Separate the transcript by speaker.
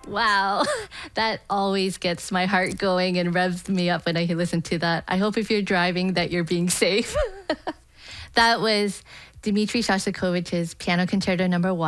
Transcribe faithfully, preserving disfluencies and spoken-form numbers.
Speaker 1: Wow, that always gets my heart going and revs me up when I listen to that. I hope if you're driving that you're being safe. That was Dmitri Shostakovich's Piano Concerto Number One.